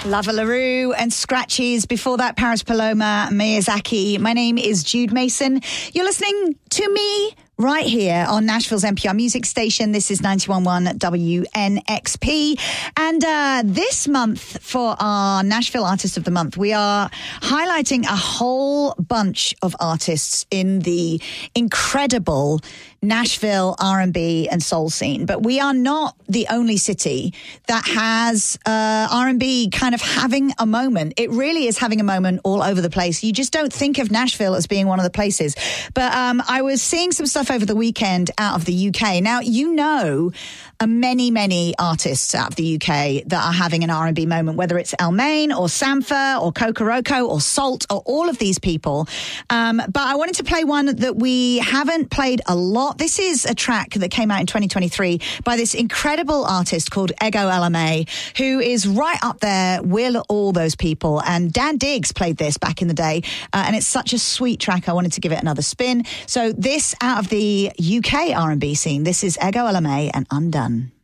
Lava LaRue and Scratchies. Before that, Paris Paloma, Miyazaki. My name is Jude Mason. You're listening to me right here on Nashville's NPR music station. This is 91.1 WNXP. And this month for our Nashville Artist of the Month, we are highlighting a whole bunch of artists in the incredible Nashville R&B and soul scene. But we are not the only city that has R&B kind of having a moment. It really is having a moment all over the place. You just don't think of Nashville as being one of the places. But I was seeing some stuff over the weekend out of the UK. Now, you know, many artists out of the UK that are having an R&B moment, whether it's Almaine or Sampha or Kokoroko or Salt or all of these people. But I wanted to play one that we haven't played a lot. This is a track that came out in 2023 by this incredible artist called Ego LMA, who is right up there with all those people. And Dan Diggs played this back in the day. And it's such a sweet track. I wanted to give it another spin. So this out of the UK R&B scene, this is Ego LMA and Undone.